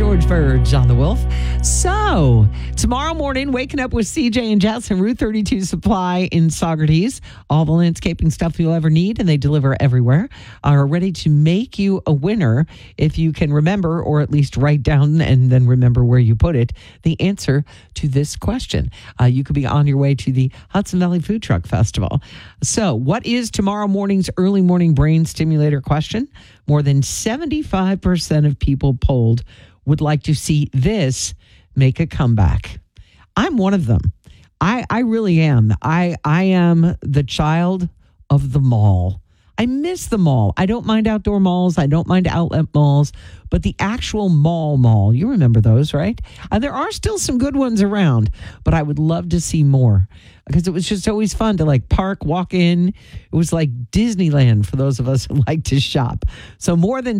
George Burge on the Wolf. So, tomorrow morning, waking up with CJ and Jess and Route 32 Supply in Saugerties. All the landscaping stuff you'll ever need, and they deliver everywhere, are ready to make you a winner if you can remember, or at least write down and then remember where you put it, the answer to this question. You could be on your way to the Hudson Valley Food Truck Festival. So, what is tomorrow morning's early morning brain stimulator question? More than 75% of people polled would like to see this make a comeback. I'm one of them. I really am. I am the child of the mall. I miss the mall. I don't mind outdoor malls. I don't mind outlet malls, but the actual mall, you remember those, right? There are still some good ones around, but I would love to see more because it was just always fun to like park, walk in. It was like Disneyland for those of us who like to shop. So more than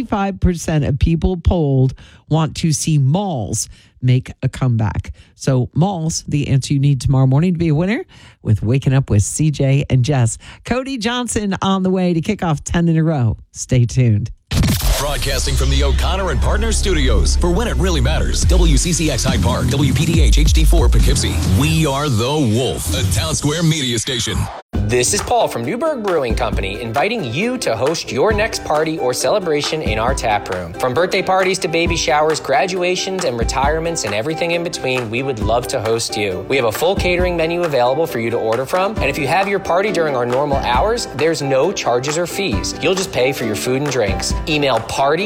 75% of people polled want to see malls make a comeback. So malls, the answer you need tomorrow morning to be a winner with Waking Up with CJ and Jess. Cody Johnson on the way to kick off 10 in a row. Stay tuned. Broadcasting from the O'Connor and Partners Studios for When It Really Matters. WCCX Hyde Park, WPDH HD4 Poughkeepsie. We are The Wolf, a Town Square media station. This is Paul from Newberg Brewing Company, inviting you to host your next party or celebration in our tap room. From birthday parties to baby showers, graduations, and retirements, and everything in between, we would love to host you. We have a full catering menu available for you to order from, and if you have your party during our normal hours, there's no charges or fees. You'll just pay for your food and drinks. Email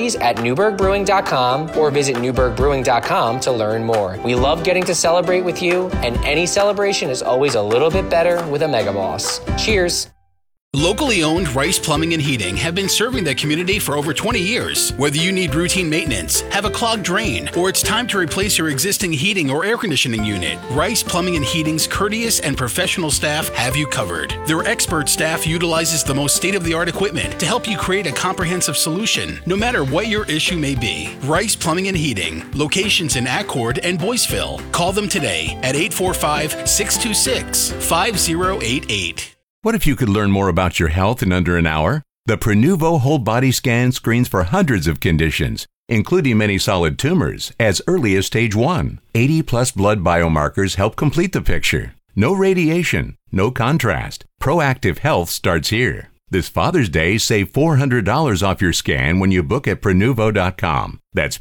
parties@newbergbrewing.com or visit newbergbrewing.com to learn more. We love getting to celebrate with you, and any celebration is always a little bit better with a Mega Boss. Cheers. Locally owned Rice Plumbing and Heating have been serving the community for over 20 years. Whether you need routine maintenance, have a clogged drain, or it's time to replace your existing heating or air conditioning unit, Rice Plumbing and Heating's courteous and professional staff have you covered. Their expert staff utilizes the most state-of-the-art equipment to help you create a comprehensive solution, no matter what your issue may be. Rice Plumbing and Heating, locations in Accord and Boyceville. Call them today at 845-626-5088. What if you could learn more about your health in under an hour? The Prenuvo Whole Body Scan screens for hundreds of conditions, including many solid tumors, as early as stage 1. 80-plus blood biomarkers help complete the picture. No radiation, no contrast. Proactive health starts here. This Father's Day, save $400 off your scan when you book at Prenuvo.com. That's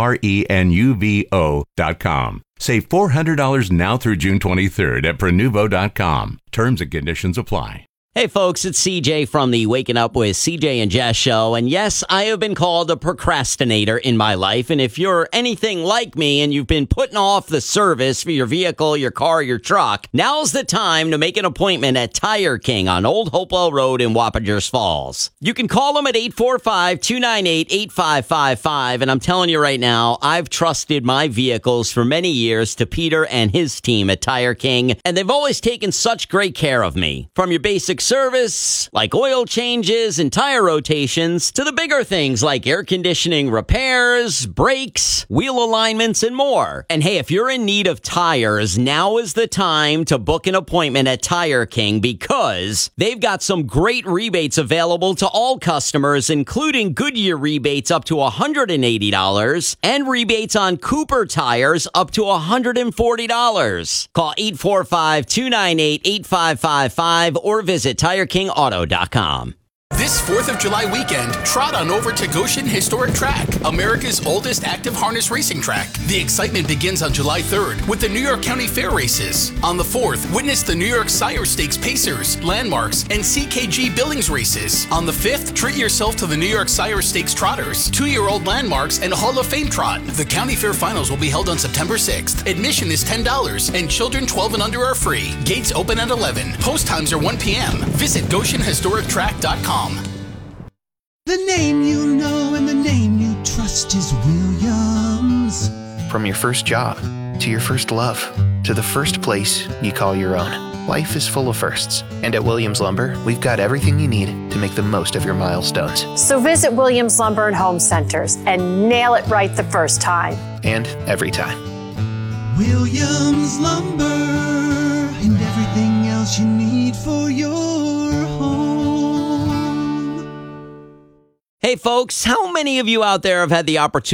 Prenuvo.com. Save $400 now through June 23rd at Prenuvo.com. Terms and conditions apply. Hey folks, it's CJ from the Waking Up with CJ and Jess show. And yes, I have been called a procrastinator in my life. And if you're anything like me and you've been putting off the service for your vehicle, your car, your truck, now's the time to make an appointment at Tire King on Old Hopewell Road in Wappingers Falls. You can call them at 845-298-8555. And I'm telling you right now, I've trusted my vehicles for many years to Peter and his team at Tire King. And they've always taken such great care of me. From your basic service, like oil changes and tire rotations, to the bigger things like air conditioning repairs, brakes, wheel alignments, and more. And hey, if you're in need of tires, now is the time to book an appointment at Tire King because they've got some great rebates available to all customers, including Goodyear rebates up to $180 and rebates on Cooper tires up to $140. Call 845-298-8555 or visit TireKingAuto.com. This 4th of July weekend, trot on over to Goshen Historic Track, America's oldest active harness racing track. The excitement begins on July 3rd with the New York County Fair races. On the 4th, witness the New York Sire Stakes Pacers, Landmarks, and CKG Billings races. On the 5th, treat yourself to the New York Sire Stakes Trotters, 2-year-old Landmarks, and Hall of Fame Trot. The County Fair Finals will be held on September 6th. Admission is $10, and children 12 and under are free. Gates open at 11. Post times are 1 p.m. Visit GoshenHistoricTrack.com. The name you know and the name you trust is Williams. From your first job, to your first love, to the first place you call your own. Life is full of firsts. And at Williams Lumber, we've got everything you need to make the most of your milestones. So visit Williams Lumber and Home Centers and nail it right the first time. And every time. Williams Lumber and everything else you need for your home. Hey folks, how many of you out there have had the opportunity